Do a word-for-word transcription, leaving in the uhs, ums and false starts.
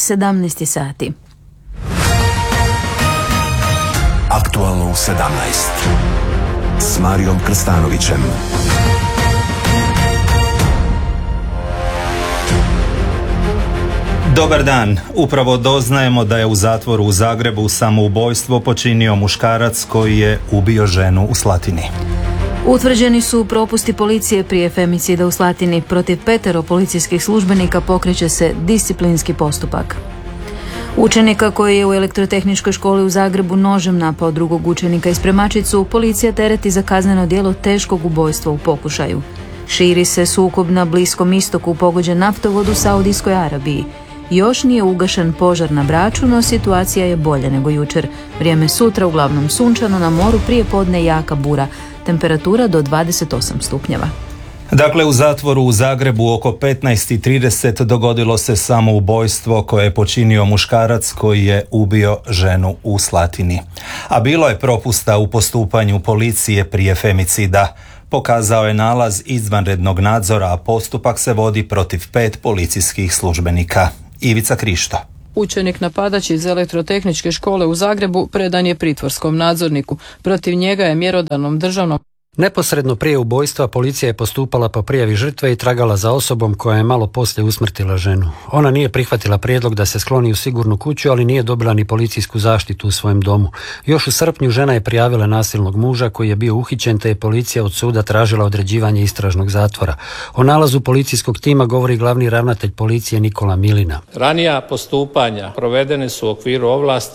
sedamnaest sati. Aktualno u sedamnaest s Marijom Krstanovićem. Dobar dan. Upravo doznajemo da je u zatvoru u Zagrebu samoubojstvo počinio muškarac koji je ubio ženu u Slatini. Utvrđeni su propusti policije prije femicida u Slatini. Protiv petero policijskih službenika pokreće se disciplinski postupak. Učenika koji je u elektrotehničkoj školi u Zagrebu nožem napao drugog učenika i spremačicu, policija tereti za kazneno djelo teškog ubojstva u pokušaju. Širi se sukob na Bliskom istoku, pogođen naftovod u Saudijskoj Arabiji. Još nije ugašen požar na Braču, no situacija je bolja nego jučer. Vrijeme sutra uglavnom sunčano, na moru prije podne jaka bura. Temperatura do dvadeset osam stupnjeva. Dakle, u zatvoru u Zagrebu oko petnaest i trideset dogodilo se samoubojstvo koje je počinio muškarac koji je ubio ženu u Slatini. A bilo je propusta u postupanju policije prije femicida. Pokazao je nalaz izvanrednog nadzora, a postupak se vodi protiv pet policijskih službenika. Ivica Krišto. Učenik napadač iz elektrotehničke škole u Zagrebu predan je pritvorskom nadzorniku. Protiv njega je mjerodavnom državnom. Neposredno prije ubojstva policija je postupala po prijavi žrtve i tragala za osobom koja je malo poslije usmrtila ženu. Ona nije prihvatila prijedlog da se skloni u sigurnu kuću, ali nije dobila ni policijsku zaštitu u svojem domu. Još u srpnju žena je prijavila nasilnog muža koji je bio uhićen, te je policija od suda tražila određivanje istražnog zatvora. O nalazu policijskog tima govori glavni ravnatelj policije Nikola Milina. Ranija postupanja provedene su u okviru ovlasti